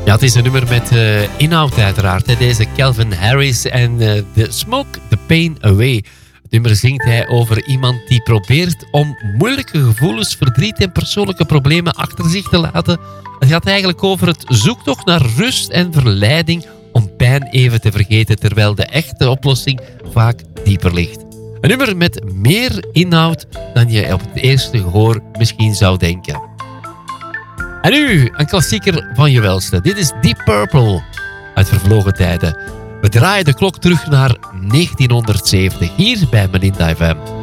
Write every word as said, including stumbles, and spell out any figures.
Ja, het is een nummer met uh, inhoud uiteraard. Hè. Deze Calvin Harris en uh, The Smoke the Pain Away. Het nummer zingt hij over iemand die probeert om moeilijke gevoelens, verdriet en persoonlijke problemen achter zich te laten. Het gaat eigenlijk over het zoektocht naar rust en verleiding om pijn even te vergeten, terwijl de echte oplossing vaak dieper ligt. Een nummer met meer inhoud dan je op het eerste gehoor misschien zou denken. En nu een klassieker van je welste. Dit is Deep Purple uit vervlogen tijden. We draaien de klok terug naar negentienhonderdzeventig hier bij Melinda F M.